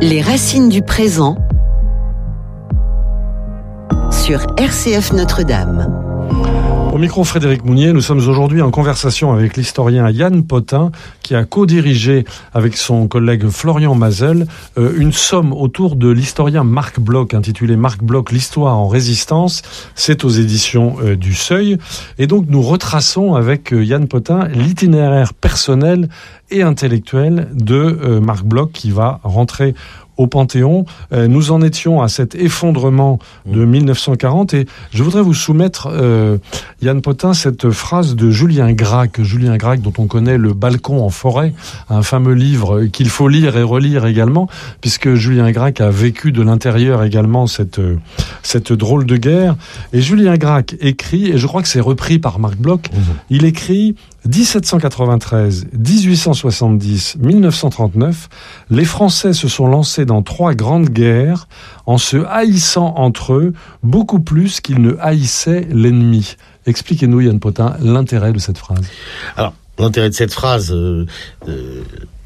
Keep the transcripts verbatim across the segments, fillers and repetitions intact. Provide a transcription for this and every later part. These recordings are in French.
Les racines du présent sur R C F Notre-Dame. Au micro Frédéric Mounier, nous sommes aujourd'hui en conversation avec l'historien Yann Potin qui a co-dirigé avec son collègue Florian Mazel euh, une somme autour de l'historien Marc Bloch intitulée Marc Bloch, l'histoire en résistance. C'est aux éditions euh, du Seuil. Et donc nous retraçons avec euh, Yann Potin l'itinéraire personnel et intellectuel de euh, Marc Bloch qui va rentrer au Panthéon. Euh, nous en étions à cet effondrement de mille neuf cent quarante et je voudrais vous soumettre, euh, Yann Potin, cette phrase de Julien Gracq, Julien Gracq dont on connaît Le balcon en forêt, un fameux livre qu'il faut lire et relire également, puisque Julien Gracq a vécu de l'intérieur également cette, cette drôle de guerre. Et Julien Gracq écrit, et je crois que c'est repris par Marc Bloch, mmh. il écrit dix-sept cent quatre-vingt-treize, dix-huit cent soixante-dix, mille neuf cent trente-neuf, les Français se sont lancés dans trois grandes guerres en se haïssant entre eux beaucoup plus qu'ils ne haïssaient l'ennemi. Expliquez-nous, Yann Potin, l'intérêt de cette phrase. Alors, l'intérêt de cette phrase, euh, euh,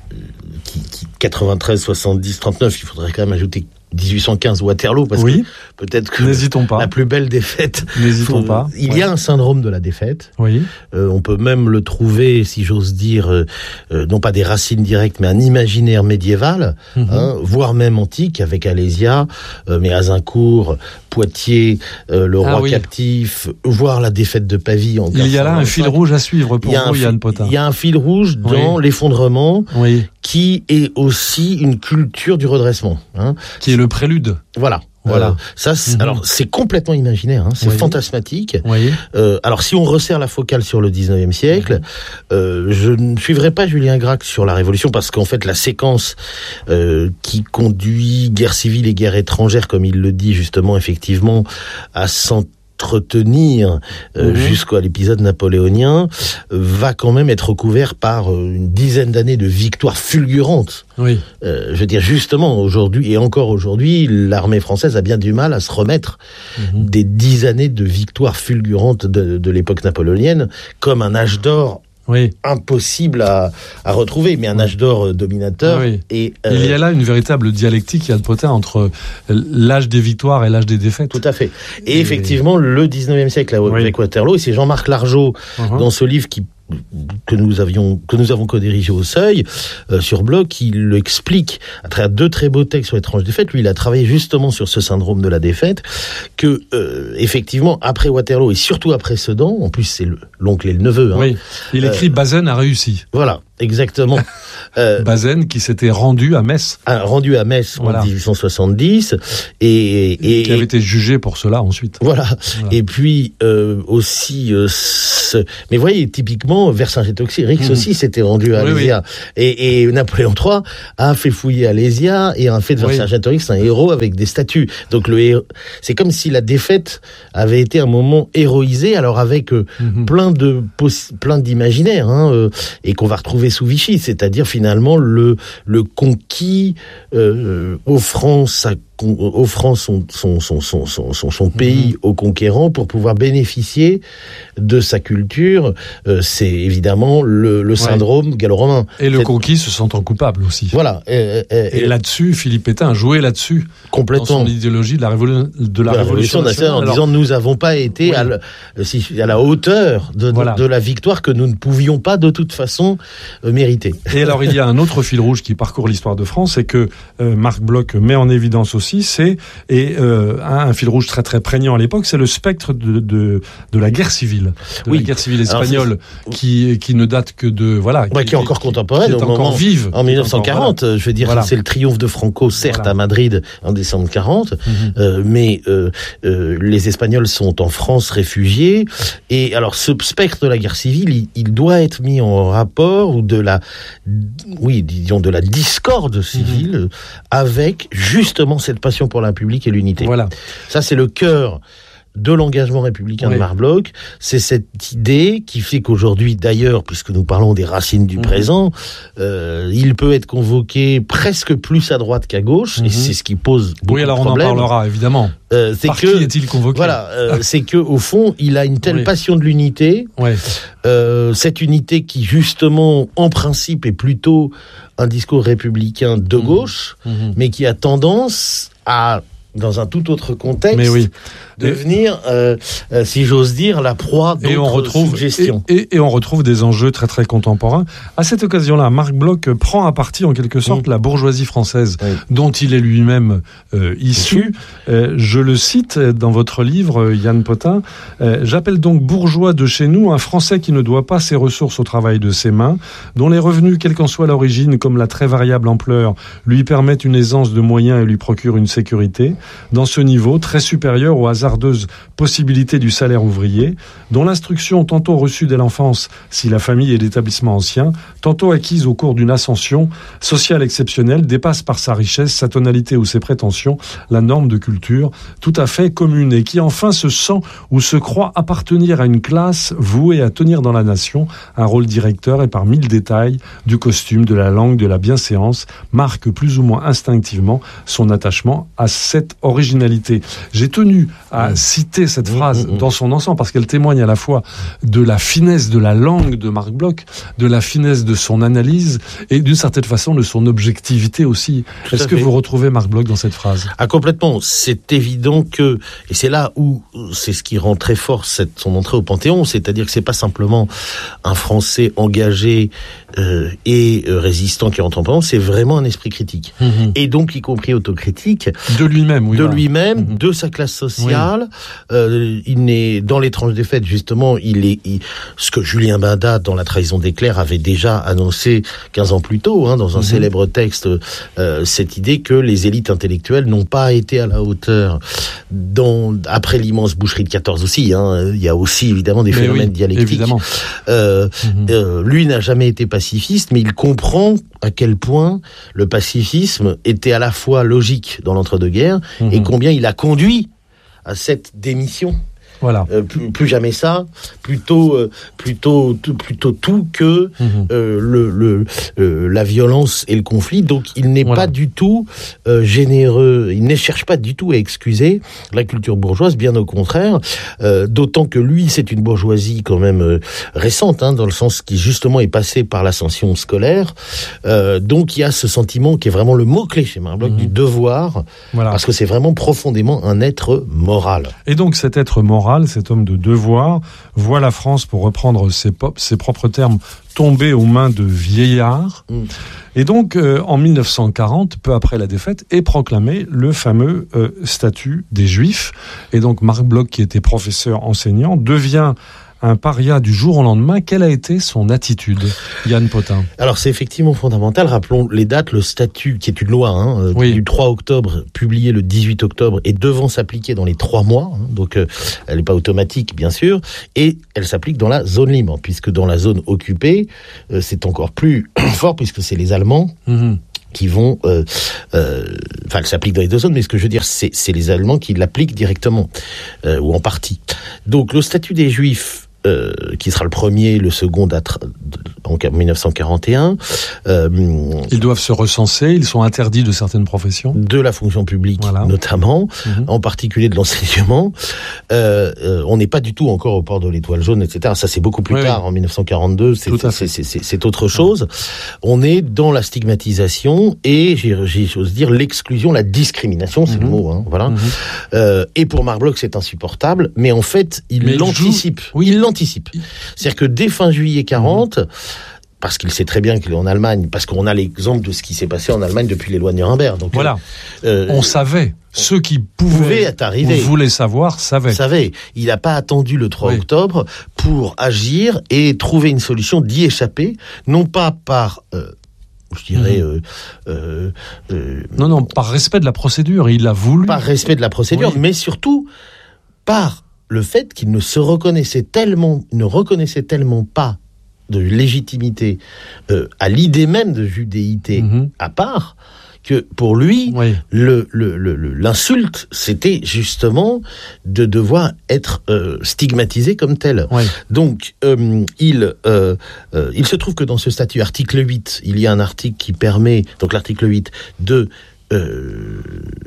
qui, qui quatre-vingt-treize, soixante-dix, trente-neuf, il faudrait quand même ajouter dix-huit cent quinze Waterloo, parce oui. que peut-être que N'hésitons pas. la plus belle défaite. N'hésitons faut, pas. Il ouais. y a un syndrome de la défaite. Oui. Euh, on peut même le trouver, si j'ose dire, euh, euh, non pas des racines directes, mais un imaginaire médiéval, mm-hmm. hein, voire même antique, avec Alésia, euh, mais Azincourt, Poitiers, euh, le roi ah, oui. captif, voire la défaite de Pavie en Il y a là un fil rouge à suivre pour vous, Yann Potin. Il y a un fil rouge dans oui. l'effondrement, oui. qui est aussi une culture du redressement. Hein. Qui est le prélude. Voilà. Voilà. Euh, ça, c'est, mmh. alors c'est complètement imaginaire, hein, c'est oui. fantasmatique. Oui. Euh, alors si on resserre la focale sur le dix-neuvième siècle, mmh. euh, je ne suivrai pas Julien Gracq sur la Révolution parce qu'en fait la séquence euh, qui conduit guerre civile et guerre étrangère, comme il le dit justement effectivement, à cent retenir euh, mmh. jusqu'à l'épisode napoléonien, euh, va quand même être recouvert par euh, une dizaine d'années de victoires fulgurantes. Oui. Euh, je veux dire, justement, aujourd'hui, et encore aujourd'hui, l'armée française a bien du mal à se remettre mmh. des dix années de victoires fulgurantes de, de l'époque napoléonienne, comme un âge d'or oui. impossible à, à retrouver, mais un âge d'or euh, dominateur. Oui. Et, euh, il y a là une véritable dialectique, Yann Potin, entre l'âge des victoires et l'âge des défaites. Tout à fait. Et, et... effectivement, le dix-neuvième siècle avec oui. Waterloo, et c'est Jean-Marc Largeau, uh-huh. dans ce livre qui que nous avions que nous avons co-dirigé au Seuil euh, sur Bloch, il l'explique à travers deux très beaux textes sur l'étrange défaite. Lui, il a travaillé justement sur ce syndrome de la défaite, que euh, effectivement après Waterloo et surtout après Sedan, en plus c'est le, l'oncle et le neveu. Hein, oui, il écrit euh, Bazaine a réussi. Voilà. Exactement. Euh, Bazaine qui s'était rendu à Metz. Ah, rendu à Metz voilà. en dix-huit cent soixante-dix. Et, et, et qui avait été jugé pour cela ensuite. Voilà. voilà. Et puis euh, aussi... Euh, ce... Mais vous voyez, typiquement, Vercingétorix, Rix mmh. aussi s'était rendu à oui, Alésia. Oui. Et, et Napoléon trois a fait fouiller Alésia et a fait de Vercingétorix oui. un héros avec des statues. Donc le héros... c'est comme si la défaite avait été un moment héroïsé, alors avec euh, mmh. plein, de poss... plein d'imaginaires, hein, euh, et qu'on va retrouver sous Vichy, c'est-à-dire finalement le le conquis euh, offrant sa offrant son son son son son, son, son pays mmh. au conquérant pour pouvoir bénéficier de sa culture. Euh, c'est évidemment le, le syndrome ouais. gallo-romain. Et le c'est... conquis se sentant coupable aussi. Voilà. Et, et, et là-dessus, Philippe Pétain a joué là-dessus complètement dans son idéologie de la, révolu... de la, la révolution nationale, en Alors... disant nous n'avons pas été oui. à, le, à la hauteur de, voilà. de, de la victoire que nous ne pouvions pas de toute façon euh, mériter. Et alors il y a un autre fil rouge qui parcourt l'histoire de France, c'est que euh, Marc Bloch met en évidence aussi c'est et euh, un, un fil rouge très très prégnant à l'époque, c'est le spectre de de, de la guerre civile, de oui. la guerre civile espagnole, Alors, qui qui ne date que de voilà, ouais, qui, qui est encore contemporaine, qui est encore moment, vive en dix-neuf cent quarante. Voilà. Je veux dire, voilà. c'est le triomphe de Franco, certes voilà. à Madrid en décembre quarante, mm-hmm. euh, mais euh, euh, les Espagnols sont en France réfugiés. Et alors, ce spectre de la guerre civile, il, il doit être mis en rapport ou de la, oui, disons de la discorde civile mm-hmm. avec justement cette passion pour la République et l'unité. Voilà. Ça, c'est le cœur de l'engagement républicain oui. de Marc Bloch, c'est cette idée qui fait qu'aujourd'hui, d'ailleurs, puisque nous parlons des racines du mmh. présent, euh, il peut être convoqué presque plus à droite qu'à gauche, mmh. et c'est ce qui pose beaucoup oui, alors de problèmes. On en parlera, évidemment. Euh, c'est Par que, qui est-il convoqué ? Voilà, euh, c'est que au fond, il a une telle oui. passion de l'unité, oui. euh, cette unité qui, justement, en principe, est plutôt un discours républicain de mmh. gauche, mmh. mais qui a tendance à, dans un tout autre contexte, mais oui. devenir, euh, euh, si j'ose dire, la proie d'autres et on retrouve, suggestions. Et, et, et on retrouve des enjeux très très contemporains. À cette occasion-là, Marc Bloch prend à partie en quelque sorte mmh. la bourgeoisie française, mmh. dont il est lui-même euh, issu. Mmh. Euh, je le cite dans votre livre, Yann Potin. Euh, « J'appelle donc bourgeois de chez nous un Français qui ne doit pas ses ressources au travail de ses mains, dont les revenus, quelle qu'en soit l'origine, comme la très variable ampleur, lui permettent une aisance de moyens et lui procurent une sécurité, dans ce niveau très supérieur au hasard possibilité du salaire ouvrier, dont l'instruction tantôt reçue dès l'enfance, si la famille est d'établissement ancien, tantôt acquise au cours d'une ascension sociale exceptionnelle, dépasse par sa richesse, sa tonalité ou ses prétentions la norme de culture tout à fait commune, et qui enfin se sent ou se croit appartenir à une classe vouée à tenir dans la nation un rôle directeur, et par mille détails du costume, de la langue, de la bienséance, marque plus ou moins instinctivement son attachement à cette originalité. » J'ai tenu à à citer cette phrase mmh, mmh. dans son ensemble, parce qu'elle témoigne à la fois de la finesse de la langue de Marc Bloch, de la finesse de son analyse, et d'une certaine façon de son objectivité aussi. Tout Est-ce que fait. Vous retrouvez Marc Bloch dans cette phrase ? Ah, complètement. C'est évident que, et c'est là où c'est ce qui rend très fort cette, son entrée au Panthéon, c'est-à-dire que c'est pas simplement un Français engagé euh, et euh, résistant qui rentre en Panthéon, c'est vraiment un esprit critique. Mmh. Et donc, y compris autocritique. De lui-même, oui. De voilà. lui-même, mmh. de sa classe sociale. Oui. Euh, il n'est dans l'étrange défaite, justement, il est il, ce que Julien Baindat dans La trahison des clercs avait déjà annoncé quinze ans plus tôt, hein, dans un mmh. célèbre texte, euh, cette idée que les élites intellectuelles n'ont pas été à la hauteur. Dans, après l'immense boucherie de quatorze aussi, hein, il y a aussi évidemment des mais phénomènes oui, dialectiques. Évidemment. Euh, mmh. euh, lui n'a jamais été pacifiste, mais il comprend à quel point le pacifisme était à la fois logique dans l'entre-deux-guerres mmh. et combien il a conduit à cette démission. Voilà. Euh, plus, plus jamais ça, plutôt, euh, plutôt, tout, plutôt tout que mmh. euh, le, le, euh, la violence et le conflit. Donc, il n'est voilà. pas du tout euh, généreux. Il ne cherche pas du tout à excuser la culture bourgeoise, bien au contraire. Euh, d'autant que lui, c'est une bourgeoisie quand même euh, récente, hein, dans le sens qui justement est passé par l'ascension scolaire. Euh, donc, il y a ce sentiment qui est vraiment le mot clé chez Marc Bloch mmh. du devoir, voilà. parce que c'est vraiment profondément un être moral. Et donc, cet être moral, cet homme de devoir, voit la France, pour reprendre ses, pop, ses propres termes, tomber aux mains de vieillards. Mmh. Et donc, euh, en mille neuf cent quarante, peu après la défaite, est proclamé le fameux euh, statut des Juifs. Et donc, Marc Bloch, qui était professeur enseignant, devient un paria du jour au lendemain. Quelle a été son attitude, Yann Potin ? Alors, c'est effectivement fondamental. Rappelons les dates. Le statut, qui est une loi hein, oui. du trois octobre, publié le dix-huit octobre, et devant s'appliquer dans les trois mois. Hein, donc, euh, elle n'est pas automatique, bien sûr. Et elle s'applique dans la zone libre, puisque dans la zone occupée, euh, c'est encore plus fort, puisque c'est les Allemands. Mmh. qui vont, euh, euh, enfin, elle s'applique dans les deux zones, mais ce que je veux dire, c'est, c'est les Allemands qui l'appliquent directement, euh, ou en partie. Donc, le statut des Juifs, Euh, qui sera le premier, le second date en mille neuf cent quarante et un. Euh, ils doivent se recenser, ils sont interdits de certaines professions. De la fonction publique, voilà. notamment, mmh. en particulier de l'enseignement. Euh, euh, on n'est pas du tout encore au port de l'étoile jaune, et cetera. Ça, c'est beaucoup plus oui, tard, oui. en mille neuf cent quarante-deux, c'est, c'est, c'est, c'est, c'est autre chose. Ouais. On est dans la stigmatisation et, j'ai, j'ai, j'ose dire, l'exclusion, la discrimination, c'est mmh. le mot, hein, voilà. Mmh. Euh, et pour Marc Bloch, c'est insupportable, mais en fait, il mais l'anticipe. Il joue... Oui, il l'anticipe. C'est-à-dire que dès fin juillet quarante, mmh. parce qu'il sait très bien qu'il est en Allemagne, parce qu'on a l'exemple de ce qui s'est passé en Allemagne depuis les lois de Nuremberg. Donc, voilà. Euh, on savait. Ceux qui pouvaient être arrivés, ou voulaient savoir, savaient. Savaient. Il n'a pas attendu le trois oui. octobre pour agir et trouver une solution d'y échapper, non pas par... Euh, je dirais... Mmh. Euh, euh, euh, non, non, par respect de la procédure. Il a voulu... Par respect de la procédure, oui. mais surtout par... le fait qu'il ne se reconnaissait tellement, ne reconnaissait tellement pas de légitimité euh, à l'idée même de judéité mmh. à part, que pour lui, oui. le, le, le, l'insulte, c'était justement de devoir être euh, stigmatisé comme tel. Oui. Donc, euh, il, euh, euh, il se trouve que dans ce statut, article huit, il y a un article qui permet, donc l'article huit, de... Euh,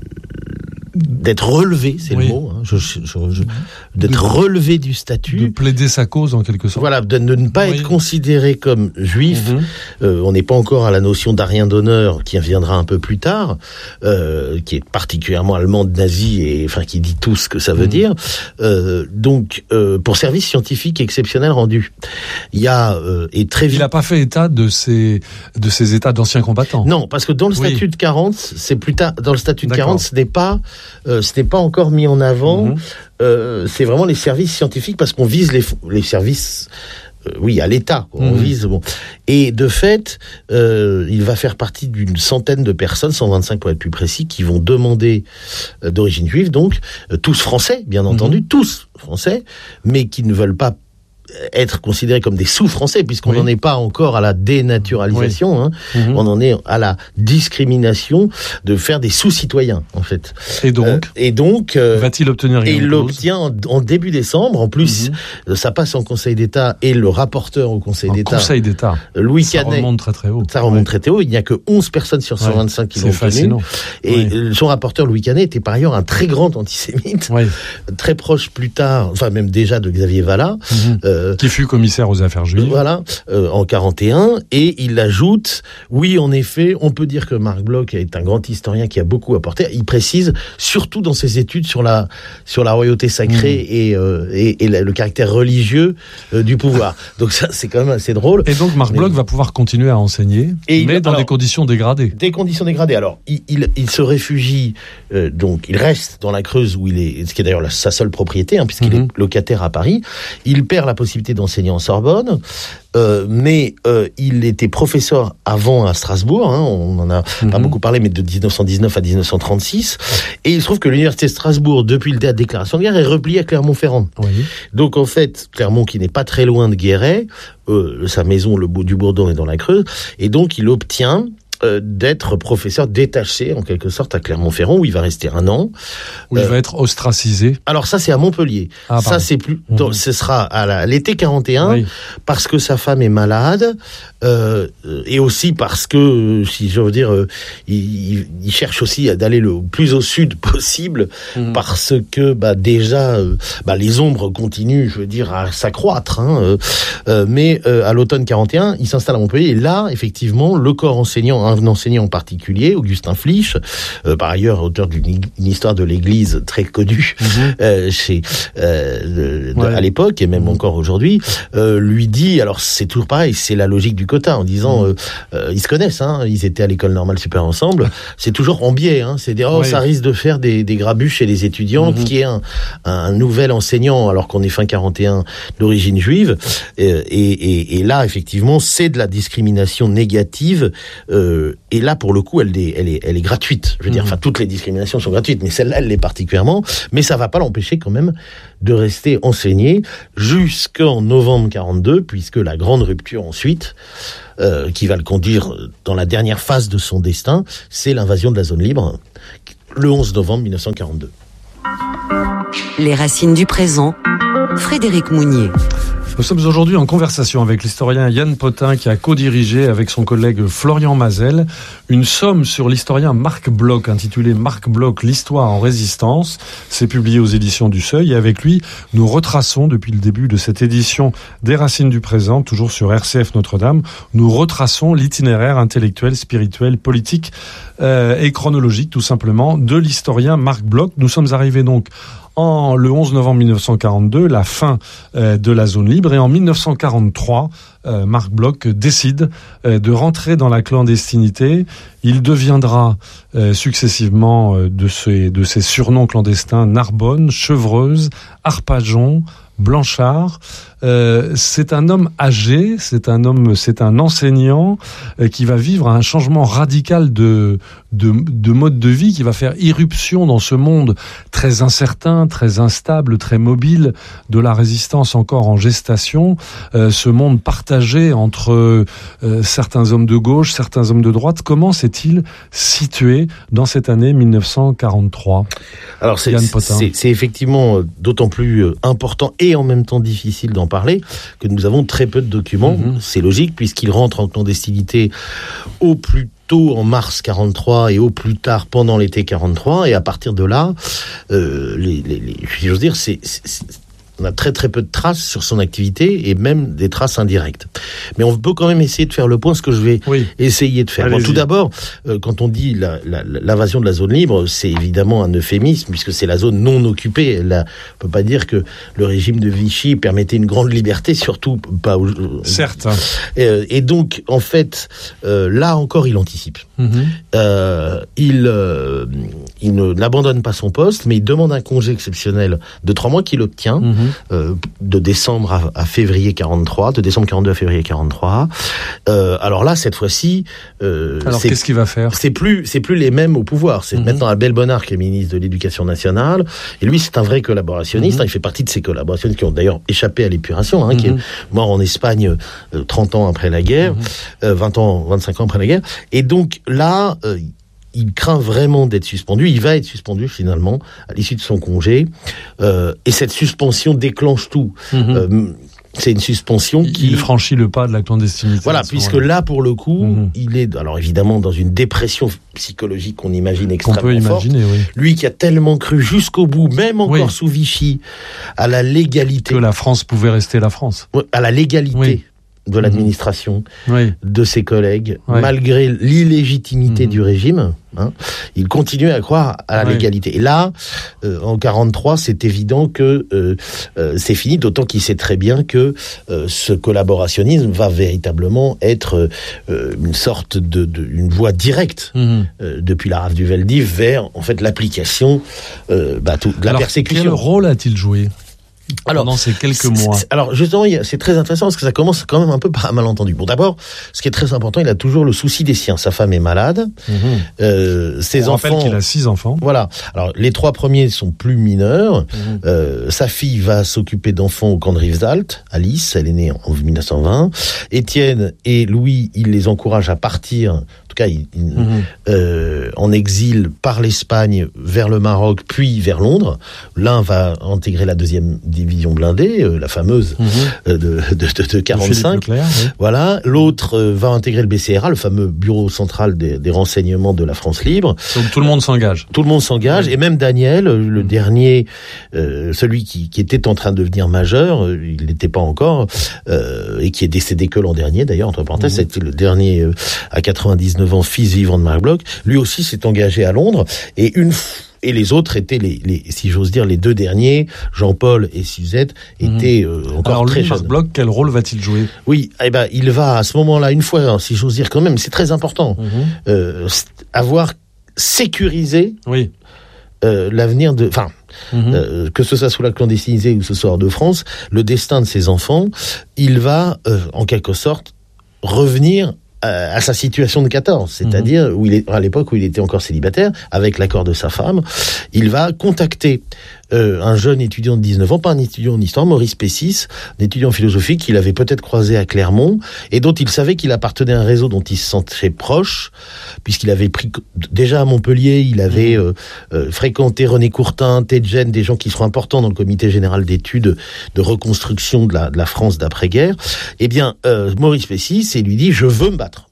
d'être relevé, c'est oui. le mot, hein, je, je, je, d'être de, relevé du statut. De plaider sa cause, en quelque sorte. Voilà, de, de ne pas oui. être considéré comme juif. Mm-hmm. Euh, on n'est pas encore à la notion d'arien d'honneur, qui viendra un peu plus tard, euh, qui est particulièrement allemande, nazie, et enfin qui dit tout ce que ça veut mm-hmm. dire. Euh, donc, euh, pour service scientifique exceptionnel rendu. Il y a, euh, et très vite... Il n'a pas fait état de ces, de ces états d'anciens combattants. Non, parce que dans le statut oui. de quarante, c'est plus tard, dans le statut de D'accord. quarante, ce n'est pas... Euh, ce n'est pas encore mis en avant. Mmh. Euh, c'est vraiment les services scientifiques parce qu'on vise les, les services, euh, oui, à l'État. Mmh. On vise bon. Et de fait, euh, il va faire partie d'une centaine de personnes, cent vingt-cinq pour être plus précis, qui vont demander euh, d'origine juive, donc euh, tous français, bien entendu, mmh. tous français, mais qui ne veulent pas être considérés comme des sous-français, puisqu'on n'en oui. est pas encore à la dénaturalisation, oui. hein. mmh. on en est à la discrimination de faire des sous-citoyens, en fait. Et donc, euh, et donc euh, va-t-il obtenir une Et il l'obtient en, en début décembre. En plus, mmh. ça passe en Conseil d'État et le rapporteur au Conseil en d'État, Conseil d'État, Louis ça Canet, remonte très très haut. Ça remonte ouais. très très haut. Il n'y a que onze personnes sur cent vingt-cinq ouais. qui l'ont obtenu. Et ouais. son rapporteur Louis Canet était par ailleurs un très grand antisémite, ouais. très proche plus tard, enfin même déjà de Xavier Vallat, mmh. euh, qui fut commissaire aux affaires juives. Voilà, euh, en quarante et un, et il ajoute, oui, en effet, on peut dire que Marc Bloch est un grand historien qui a beaucoup apporté. Il précise, surtout dans ses études sur la sur la royauté sacrée mmh. et, euh, et et le caractère religieux euh, du pouvoir. Donc ça, c'est quand même assez drôle. Et donc Marc mais... Bloch va pouvoir continuer à enseigner, et mais il, dans alors, des conditions dégradées. Des conditions dégradées. Alors, il il, il se réfugie, euh, donc il reste dans la Creuse où il est, ce qui est d'ailleurs la, sa seule propriété, hein, puisqu'il mmh. est locataire à Paris. Il perd la possibilité d'enseigner en Sorbonne, euh, mais euh, il était professeur avant à Strasbourg, hein, on en a mm-hmm. pas beaucoup parlé, mais de dix-neuf cent dix-neuf à dix-neuf cent trente-six, et il se trouve que l'université de Strasbourg, depuis la déclaration de guerre, est repliée à Clermont-Ferrand. Oui. Donc en fait, Clermont qui n'est pas très loin de Guéret, euh, sa maison, le bout du Bourdon est dans la Creuse, et donc il obtient d'être professeur détaché en quelque sorte à Clermont-Ferrand où il va rester un an. Où euh, il va être ostracisé. Alors ça c'est à Montpellier. Ah, ça c'est plus. Mmh. Ce sera à la, l'été quarante et un oui. parce que sa femme est malade euh, et aussi parce que si je veux dire euh, il, il cherche aussi d'aller le plus au sud possible mmh. parce que bah déjà euh, bah, les ombres continuent je veux dire à s'accroître. Hein, euh, euh, mais euh, à l'automne quarante et un il s'installe à Montpellier et là effectivement le corps enseignant un enseignant en particulier, Augustin Flich, euh, par ailleurs auteur d'une une histoire de l'Église très connue mmh. euh, chez euh, de, ouais. à l'époque et même mmh. encore aujourd'hui, euh, lui dit, alors c'est toujours pareil, c'est la logique du quota en disant, mmh. euh, euh, ils se connaissent, hein, ils étaient à l'école normale supérieure ensemble, c'est toujours en biais, hein, c'est dire oh ouais. ça risque de faire des, des grabuches chez les étudiants, mmh. qui est un, un nouvel enseignant alors qu'on est fin quarante et un d'origine juive, et, et, et là effectivement c'est de la discrimination négative. Euh, Et là, pour le coup, elle est, elle est, elle est gratuite. Je veux mmh. dire, enfin, toutes les discriminations sont gratuites, mais celle-là, elle l'est particulièrement. Mais ça va pas l'empêcher quand même de rester enseigné jusqu'en novembre quarante-deux, puisque la grande rupture ensuite, euh, qui va le conduire dans la dernière phase de son destin, c'est l'invasion de la zone libre, le onze novembre mille neuf cent quarante-deux. Les racines du présent, Frédéric Mounier. Nous sommes aujourd'hui en conversation avec l'historien Yann Potin qui a co-dirigé avec son collègue Florian Mazel une somme sur l'historien Marc Bloch intitulée Marc Bloch, l'histoire en résistance. C'est publié aux éditions du Seuil et avec lui, nous retraçons depuis le début de cette édition des Racines du présent, toujours sur R C F Notre-Dame, nous retraçons l'itinéraire intellectuel, spirituel, politique euh, et chronologique tout simplement de l'historien Marc Bloch. Nous sommes arrivés donc en le onze novembre mille neuf cent quarante-deux, la fin euh, de la zone libre, et en mille neuf cent quarante-trois, euh, Marc Bloch décide euh, de rentrer dans la clandestinité. Il deviendra euh, successivement euh, de ses de ses surnoms clandestins Narbonne, Chevreuse, Arpajon, Blanchard. Euh, c'est un homme âgé, c'est un homme, c'est un enseignant euh, qui va vivre un changement radical de, de de mode de vie, qui va faire irruption dans ce monde très incertain, très instable, très mobile de la résistance encore en gestation. Euh, ce monde partagé entre euh, certains hommes de gauche, certains hommes de droite. Comment s'est-il situé dans cette année mille neuf cent quarante-trois? Alors c'est, c'est, c'est effectivement d'autant plus important et en même temps difficile d'en parler que nous avons très peu de documents. Mmh. C'est logique puisqu'il rentre en clandestinité au plus tôt en mars quarante-trois et au plus tard pendant l'été quarante-trois, et à partir de là, euh, les, les, les, je veux dire, c'est, c'est, c'est on a très très peu de traces sur son activité et même des traces indirectes. Mais on peut quand même essayer de faire le point, ce que je vais oui. essayer de faire. Bon, tout d'abord, euh, quand on dit la, la, l'invasion de la zone libre, c'est évidemment un euphémisme puisque c'est la zone non occupée. Là, on peut pas dire que le régime de Vichy permettait une grande liberté, surtout pas aux... Certes. Euh, et donc, en fait, euh, là encore, il anticipe. Mm-hmm. Euh, il, euh, il ne n'abandonne pas son poste, mais il demande un congé exceptionnel de trois mois qu'il obtient. Mm-hmm. Euh, de décembre à, à février quarante-trois, de décembre quarante-deux à février quarante-trois. Euh, alors là, cette fois-ci, euh, alors c'est, qu'est-ce qu'il va faire ? C'est plus, c'est plus les mêmes au pouvoir. C'est mm-hmm. maintenant Abel Bonnard qui est ministre de l'Éducation nationale, et lui, c'est un vrai collaborationniste. Mm-hmm. Hein, il fait partie de ces collaborationnistes qui ont d'ailleurs échappé à l'épuration, hein, mm-hmm. qui est mort en Espagne euh, trente ans après la guerre, mm-hmm. euh, vingt ans, vingt-cinq ans après la guerre. Et donc là. Euh, Il craint vraiment d'être suspendu. Il va être suspendu finalement à l'issue de son congé. Euh, et cette suspension déclenche tout. Mmh. Euh, c'est une suspension qui... Il franchit le pas de la clandestinité. Voilà, puisque là, pour le coup, mmh. il est, alors évidemment, dans une dépression psychologique qu'on imagine extrêmement qu'on peut forte. Imaginer, oui. Lui qui a tellement cru jusqu'au bout, même encore oui. sous Vichy, à la légalité. Que la France pouvait rester la France. À la légalité. Oui. de l'administration, oui. de ses collègues, oui. malgré l'illégitimité mmh. du régime, hein, il continuait à croire à la oui. légalité. Et là, euh, en quarante-trois, c'est évident que euh, euh, c'est fini, d'autant qu'il sait très bien que euh, ce collaborationnisme va véritablement être euh, une sorte de, de une voie directe mmh. euh, depuis la rafle du Veldiv vers en fait l'application euh, bah, tout, de la Alors, persécution. Quel rôle a-t-il joué alors, pendant ces quelques mois? C'est, alors, justement, c'est très intéressant parce que ça commence quand même un peu par un malentendu. Bon, d'abord, ce qui est très important, il a toujours le souci des siens. Sa femme est malade. Mmh. Euh, ses On enfants. rappelle qu'il a six enfants. Voilà. Alors, les trois premiers sont plus mineurs. Mmh. Euh, sa fille va s'occuper d'enfants au camp de Rivesaltes. Alice, elle est née en mille neuf cent vingt. Étienne et Louis, il les encourage à partir. En tout cas, il, il, mmh. euh, en exil par l'Espagne vers le Maroc, puis vers Londres. L'un va intégrer la deuxième division blindée, euh, la fameuse mmh. euh, de, de, de, de quarante-cinq. Leclerc, oui. Voilà. L'autre euh, va intégrer le B C R A, le fameux bureau central des, des renseignements de la France libre. Donc tout le monde s'engage. Tout le monde s'engage, mmh. et même Daniel, le mmh. dernier, euh, celui qui, qui était en train de devenir majeur, euh, il n'était pas encore, euh, et qui est décédé que l'an dernier, d'ailleurs, entre parenthèses, mmh. c'était le dernier euh, à quatre-vingt-dix-neuf ans, fils vivant de Marc Bloch. Lui aussi s'est engagé à Londres, et une fois Et les autres étaient les, les, si j'ose dire, les deux derniers, Jean-Paul et Suzette, étaient euh, encore Alors, très lui, jeunes. Marc Bloch, quel rôle va-t-il jouer ? Oui, eh ben, il va à ce moment-là, une fois, si j'ose dire quand même, c'est très important, mm-hmm. euh, avoir sécurisé oui. euh, l'avenir de, enfin, mm-hmm. euh, que ce soit sous la clandestinité ou ce soit hors de France, le destin de ses enfants, il va, euh, en quelque sorte, revenir à sa situation de quatorze, c'est-à-dire où il est, à l'époque où il était encore célibataire, avec l'accord de sa femme, il va contacter euh, un jeune étudiant de dix-neuf ans, pas un étudiant en histoire, Maurice Pessis, un étudiant en philosophie qu'il avait peut-être croisé à Clermont, et dont il savait qu'il appartenait à un réseau dont il se sentait proche, puisqu'il avait pris, déjà à Montpellier, il avait euh, euh, fréquenté René Courtin, Tedjen, des gens qui seront importants dans le comité général d'études de reconstruction de la, de la France d'après-guerre. Eh bien, euh, Maurice Pessis, et lui dit, je veux me battre.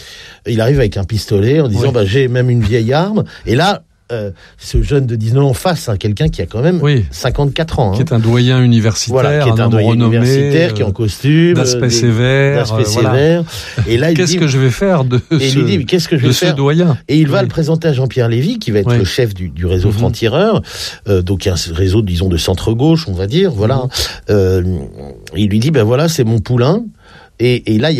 Il arrive avec un pistolet en disant, oui. bah, j'ai même une vieille arme, et là, Euh, ce jeune de dix-neuf ans face à quelqu'un qui a quand même oui. cinquante-quatre ans. Hein. Qui est un doyen universitaire, voilà, qui est un, un doyen renommé, universitaire, qui est en costume. D'aspect des, sévère. D'aspect euh, sévère. Voilà. Et là, il qu'est-ce dit, que je vais faire de et ce, il dit, qu'est-ce que je vais ce faire doyen Et il va oui. le présenter à Jean-Pierre Lévy, qui va être oui. le chef du, du réseau mm-hmm. franc-tireur. Euh, donc, il y a un réseau, disons, de centre-gauche, on va dire. Voilà. Mm-hmm. Euh, il lui dit, ben voilà, c'est mon poulain. Et, et là, il y a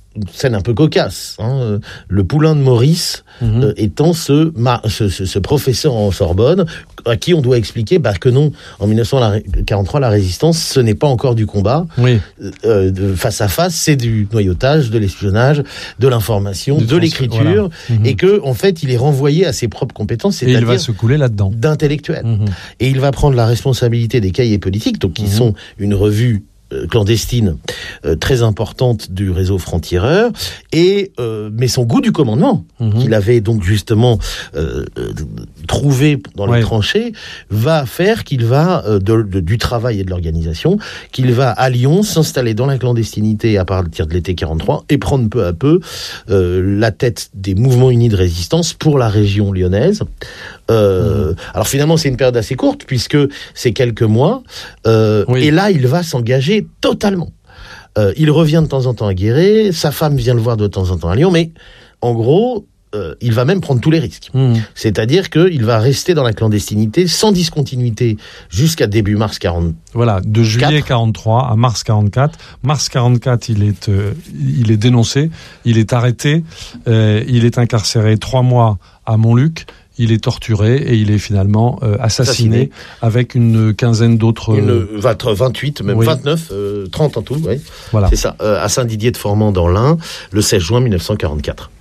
une scène un peu cocasse, hein, le poulain de Maurice mmh. euh, étant ce, ce, ce, ce professeur en Sorbonne à qui on doit expliquer bah, que non, en dix-neuf cent quarante-trois, la résistance, ce n'est pas encore du combat oui. euh, de face à face, c'est du noyautage, de l'espionnage, de l'information, de, de l'écriture, voilà. mmh. et que en fait, il est renvoyé à ses propres compétences, c'est-à-dire et il va se couler là-dedans, d'intellectuel. Mmh. Et il va prendre la responsabilité des cahiers politiques, donc qui mmh. sont une revue clandestine euh, très importante du réseau franc-tireur, et euh, mais son goût du commandement mmh. qu'il avait donc justement euh, euh, trouvé dans les ouais. tranchées va faire qu'il va euh, de, de, du travail et de l'organisation, qu'il va à Lyon s'installer dans la clandestinité à partir de l'été quarante-trois et prendre peu à peu euh, la tête des mouvements unis de résistance pour la région lyonnaise. Euh, mmh. Alors finalement c'est une période assez courte puisque c'est quelques mois euh, oui. et là il va s'engager totalement. Euh, il revient de temps en temps à Guéret, sa femme vient le voir de temps en temps à Lyon, mais en gros euh, il va même prendre tous les risques. Mmh. C'est-à-dire qu'il va rester dans la clandestinité sans discontinuité jusqu'à début mars quarante-quatre. Voilà, de juillet quarante-trois à mars quarante-quatre. Mars quarante-quatre, il est, euh, il est dénoncé, il est arrêté, euh, il est incarcéré trois mois à Montluc. Il est torturé et il est finalement euh, assassiné, assassiné avec une quinzaine d'autres... Une vingt-huit, même oui. vingt-neuf, euh, trente en tout, oui. Voilà. C'est ça, euh, à Saint-Didier de Formand dans l'Ain, le seize juin mille neuf cent quarante-quatre.